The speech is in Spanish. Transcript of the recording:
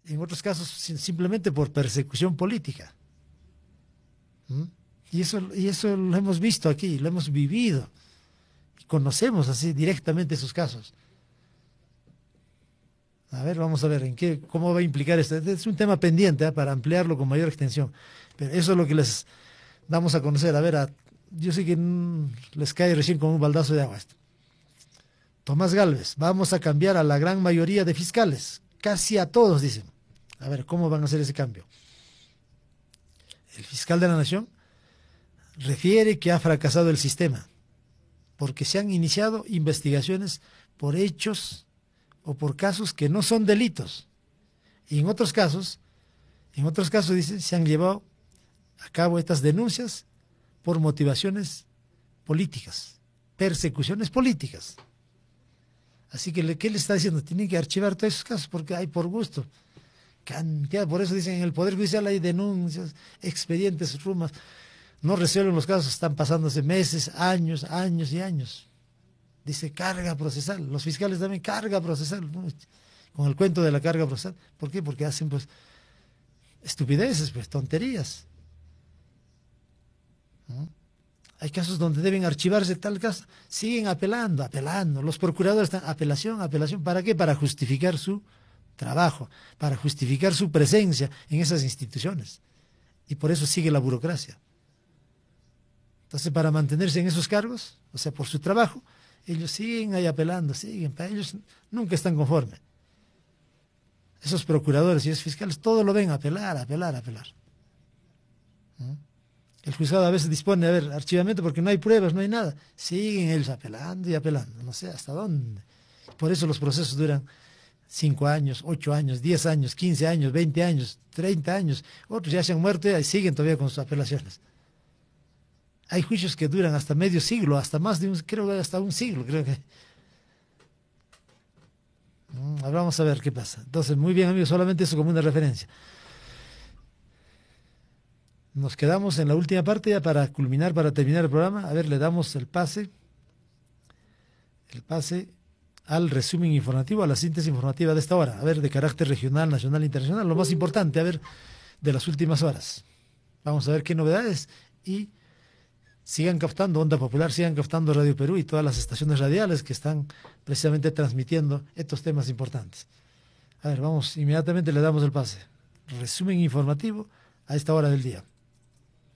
en otros casos simplemente por persecución política. ¿Mm? Y eso lo hemos visto aquí, lo hemos vivido. Y conocemos así directamente esos casos. A ver, vamos a ver cómo va a implicar esto. Este es un tema pendiente, para ampliarlo con mayor extensión. Pero eso es lo que les damos a conocer. A ver, yo sé que les cae recién como un baldazo de agua esto. Tomás Gálvez, vamos a cambiar a la gran mayoría de fiscales. Casi a todos, dicen. A ver, ¿cómo van a hacer ese cambio? El fiscal de la Nación refiere que ha fracasado el sistema porque se han iniciado investigaciones por hechos o por casos que no son delitos. Y en otros casos, dice, se han llevado a cabo estas denuncias por motivaciones políticas, persecuciones políticas. Así que, ¿qué le está diciendo? Tienen que archivar todos esos casos porque hay por gusto. Cantidad, por eso dicen, en el Poder Judicial hay denuncias, expedientes, rumas. No resuelven los casos, están pasándose meses, años y años. Dice carga procesal. Los fiscales también carga procesal, ¿no? Con el cuento de la carga procesal. ¿Por qué? Porque hacen pues estupideces, pues tonterías. ¿No? Hay casos donde deben archivarse tal caso. Siguen apelando. Los procuradores están apelación. ¿Para qué? Para justificar su trabajo, para justificar su presencia en esas instituciones. Y por eso sigue la burocracia. Entonces, para mantenerse en esos cargos, o sea, por su trabajo, ellos siguen ahí apelando, para ellos nunca están conformes. Esos procuradores y esos fiscales, todo lo ven, apelar. ¿No? El juzgado a veces dispone, archivamiento porque no hay pruebas, no hay nada. Siguen ellos apelando y apelando, no sé hasta dónde. Por eso los procesos duran 5 años, 8 años, 10 años, 15 años, 20 años, 30 años. Otros ya se han muerto y siguen todavía con sus apelaciones. Hay juicios que duran hasta medio siglo, hasta más de creo que hasta un siglo, creo que. Vamos a ver qué pasa. Entonces, muy bien, amigos, solamente eso como una referencia. Nos quedamos en la última parte ya para culminar, para terminar el programa. A ver, le damos el pase al resumen informativo, a la síntesis informativa de esta hora. A ver, de carácter regional, nacional, internacional, lo más importante, a ver, de las últimas horas. Vamos a ver qué novedades y sigan captando Onda Popular, sigan captando Radio Perú y todas las estaciones radiales que están precisamente transmitiendo estos temas importantes. A ver, vamos, inmediatamente le damos el pase. Resumen informativo a esta hora del día.